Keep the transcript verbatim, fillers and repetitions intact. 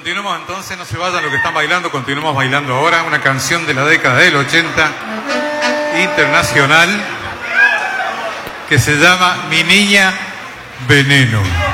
Continuamos entonces, no se vayan los que están bailando, continuamos bailando ahora una canción de la década del ochenta, internacional, que se llama Mi Niña Veneno.